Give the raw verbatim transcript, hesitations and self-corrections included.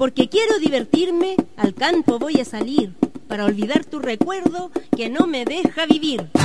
porque quiero divertirme, al campo voy a salir, para olvidar tu recuerdo que no me deja vivir.